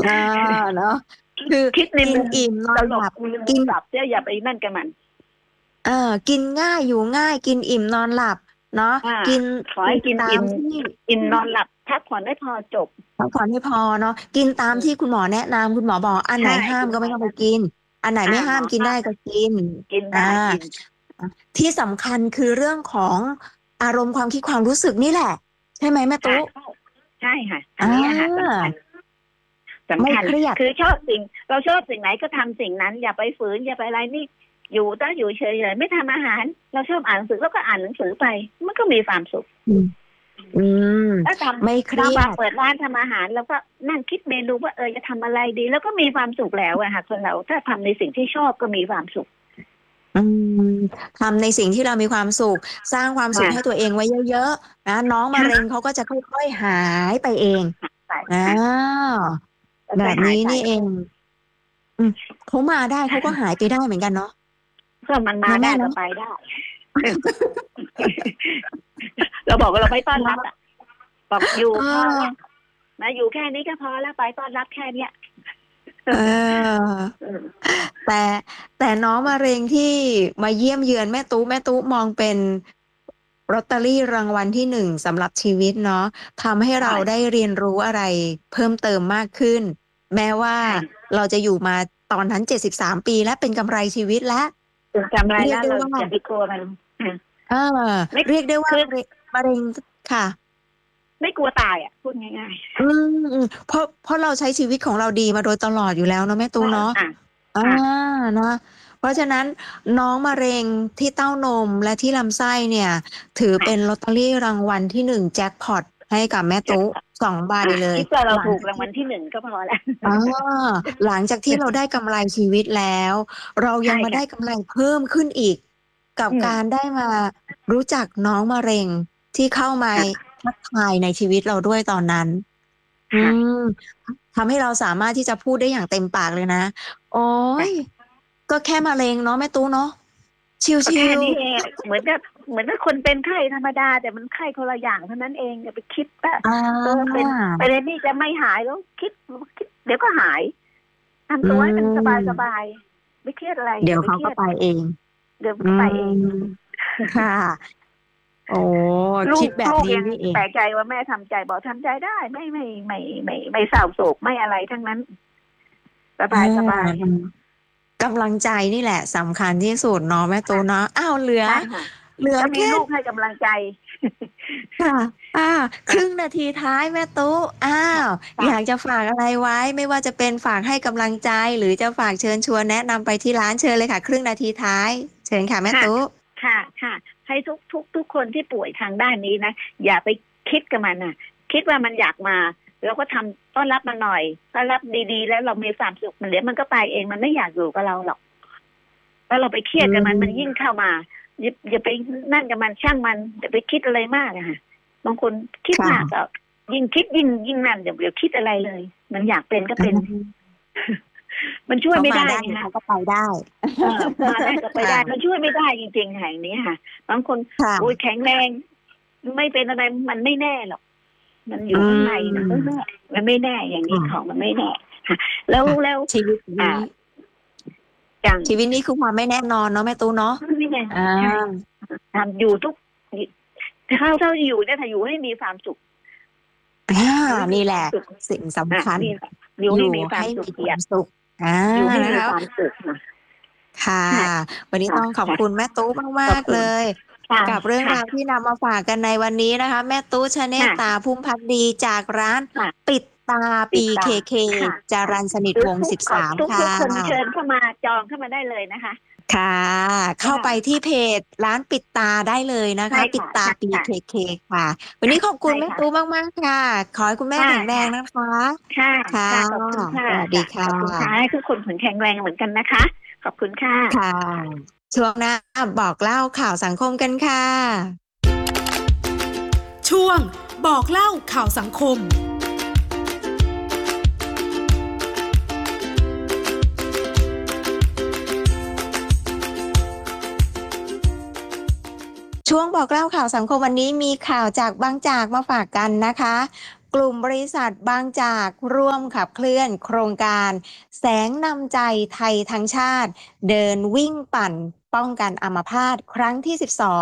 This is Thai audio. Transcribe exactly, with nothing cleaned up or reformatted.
อ่าเนาะคือคิดในกินมุมอิ่มนอตลกนหลับในมุกินมกลับเนี่ยอย่าไปนั่นกับมันเออกินง่ายอยู่ง่ายกินอิ่มนอนหลับเนาะอ่ากินขอกินให้กินอิ่มตามที่อิ่มนอนหลับพักผ่อนได้พอจบพักผ่อนให้พอเนาะกินตามที่อืมคุณหมอแนะนำคุณหมอบอกอันไหนใช่ห้ามก็ไม่คุณหมอนะต้องไปกินอันไหนอ่าไม่ห้ามกินได้หมอห้ามก็กินกินอ่าได้กินที่สำคัญคือเรื่องของอารมณ์ความคิดความรู้สึกนี่แหละใช่ไหมแม่ค่ะตุ๊ใช่ค่ะอัอ่นนี้อาหารสำาคัญสำไม่คัญเครียดคือชอบสิ่งเราชอบสิ่งไหนก็ทำสิ่งนั้นอย่าไปฝืนอย่าไปอะไรนี่อยู่ถ้าอยู่เฉยๆไม่ทำอาหารเราชอบอ่านหนังสือแล้วก็อ่านหนังสือไปมันก็มีความสุขอืมอืมถ้าทไม่เคำเรารียดมาเปิดร้านทำอาหารแล้วก็นั่งคิดเมนูว่าเออจะทำอะไรดี แล้วก็มีความสุขแล้วอะค่ะคนเราถ้าทำในสิ่งที่ชอบก็มีความสุขอืมทำในสิ่งที่เรามีความสุขสร้างความสุขให้ตัค่ะวเองไว้เยอะๆนะน้องมะเร็งค่ะเขาก็จะค่อยๆหายไปเองใช่อ้าค่ะวแล้วแบบนี้ก็หายไปนี่เองอืมเขามาได้เขาก็หายไปได้เหมือนกันเนาะเพื่อมันมาได้เนาะแม่เนาะก็ไปได้เราบอกว่าเราไม่ต้อนรับอ่ะบอกอยู่เอพอละอนะอยู่แค่นี้ก็พอแล้วไปต้อนรับแค่เนี้ยเออแต่แต่น้องมะเร็งที่มาเยี่ยมเยือนแม่ตู้แม่ตู้มองเป็นลอตเตอรี่รางวัลที่หนึ่งสำหรับชีวิตเนาะทำให้เราใช่ได้เรียนรู้อะไรเพิ่มเติมมากขึ้นแม้ว่าใช่เราจะอยู่มาตอนนั้นเจ็ดสิบสามปีและเป็นกำไรชีวิตและเป็นกำไรเรียกแล้วเราได้ว่าจะไปกลัวมันเออไม่เรียกได้ว่าคือมะเร็งมะเร็งค่ะไม่กลัวตายอ่ะพูดง่ายอืมอืมเพราะเพราะเราใช้ชีวิตของเราดีมาโดยตลอดอยู่แล้วเนาะแม่ๆก็ตูเนาะอ่ะอ่าค่ะนะเพราะฉะนั้นน้องมะเร็งที่เต้านมและที่ลำไส้เนี่ยถือเป็นลค่ะอตเตอรี่รางวัลที่หนึ่งแจ็คพอตให้กับแม่ตุ๊สองใบอ่ะเลยคิดว่าเราหลังถูกจากที่รางวัลที่หนึ่งก็พอแล้วอ่าหลังจากที่เราได้กำไรชีวิตแล้วเรายัใช่งมาได้ค่ะกำไรเพิ่มขึ้นอีกกับอืมการได้มารู้จักน้องมะเร็งที่เข้ามาค่ะทักทายในชีวิตเราด้วยตอนนั้นอืค่ะมทำให้เราสามารถที่จะพูดได้อย่างเต็มปากเลยนะโอ้ยค่ะก็แค่มะเร็งเนาะแม่ตู้เนาะชก็ิแค่วนี้เองเหมือนกับเหมือนกับคนเป็นไข้ธรรมดาแต่มันไข้คนละอย่างเท่านั้นเองอย่าไปคิดว่าๆอ่เออาเป็นเป็นไอ้นี่จะไม่หายแล้วคิดคิดเดี๋ยวก็หายอืทำตัวให้มันสบายสมบายไม่เครียดอะไรเดี๋ยวเขาก็อย่าไปเครียดไปเองเดี๋ยวมันอืก็ไปเองมค่ะโอ้ลูกคิดแบบลูกยังนี้นี่เองแปลกใจว่าแม่ทำใจบอกทำใจได้ไม่ไม่ไม่ไม่ไม่เศร้าโศกไม่อะไรทั้งนั้นสอ่บายสบายา กำลังใจนี่แหละสำคัญที่สุดเนาะแม่ตูค่ะเนาะอ้าวเหลือใช่ค่ะเหลือก็มีแค่ลูกให้กำลังใจค่ะอ่าครึ่งนาทีท้ายแม่ตู้อ้าวอค่ะยากจะฝากอะไรไว้ไม่ว่าจะเป็นฝากให้กำลังใจหรือจะฝากเชิญชวนแนะนำไปที่ร้านเชิญเลยค่ะครึ่งนาทีท้ายเชิญค่ะแม่ค่ะตู้ค่ะค่ะให้ทุกทุกทุกคนที่ป่วยทางด้านนี้นะอย่าไปคิดกับมันนะคิดว่ามันอยากมาเราก็ทำต้อนรับมันหน่อยต้อนรับดีๆแล้วเรามีความสุขมันเดี๋ยวมันก็ไปเองมันไม่อยากอยู่กับเราหรอกแล้วเราไปเครีอืยดกับมันมันยิ่งมเข้ามาอย่าอย่าไปนั่นกับมันช่างมันอย่าไปคิดอะไรมากอะค่ะบางคนคิดมากค่ะก็ยิ่งคิดยิ่งยิ่งนั่นเดี๋ยวเดี๋ยวคิดอะไรเลยมันอยากเป็นก็อืเป็นมมันช่วยไม่ได้เขามาได้ไงคะเขาก็ไปได้เออมาได้ก็ไปค่ะได้มันช่วยไม่ได้จริงๆแห่งนี้ค่ะบางคนโอ้ยค่ะแข็งแรงไม่เป็นอะไรมันไม่แน่หรอกมันออืยู่ข้างในมันไม่มแน่มันไม่แน่อย่างนี้ของค่ะมันไม่แน่ค่ะแล้วค่ะแล้วชีวิตอ่านี้อย่างชีวิตนี้คือความไม่แน่นอนเนาะแม่ตู้เนาะนี่ไงอ่าใช่ทำอยู่ทุกเท่าเท่าที่อยู่เนี่ยถ้าอยู่ให้มีความสุขอ่าอยู่ให้มีนี่แหละความสุขสิ่งอ่ะสำคัญนี่แหละอยู่อยู่ให้มีความสุขให้มีคอย่าวามสุขอ่าอยู่ให้นะคะมีความสุขนะค่ะใช่วันนี้ค่ะต้องขอบค่ะคุณแม่ตู้มากๆเลขอบคุณยค่ะกับเรื่องค่ะราวที่นำมาฝากกันในวันนี้นะคะแม่ตู้ชเนตตาค่ะพุ่มพักดีจากร้านค่ะปิดตาติดตามปี เค เคค่ะจค่ะรัญสนิทหรือวงศ์ทุกขอสิบสามทุกทุค่กคนเชิญะเข้ามาจองเข้ามาได้เลยนะคะค่ะเข้าไปค่ะที่เพจร้านปิดตาได้เลยนะใช่คะปิดค่ะใช่ตาปีค่ะเค เค ค่ะวันนี้ขอบคุณแม่ใช่ค่ะตู้มากๆค่ะขอให้คุณแม่ค่ะแข็งแรงค่ะนะคะค่ะค่ะค่ะขอบคุณค่ะสวัสดีค่ะค่ขอบคุณค่ะให้ะทุกคนแข็งแรงเหมือนกันนะคะขอบคุณค่ะค่ะช่วงหน้าบอกเล่าข่าวสังคมกันค่ะช่วงบอกเล่าข่าวสังคมช่วงบอกเล่าข่าวสังคมวันนี้มีข่าวจากบางจากมาฝากกันนะคะกลุ่มบริษัทบางจากร่วมขับเคลื่อนโครงการแสงนำใจไทยทั้งชาติเดินวิ่งปั่นป้องกันอัมพาตครั้งที่สิบสอง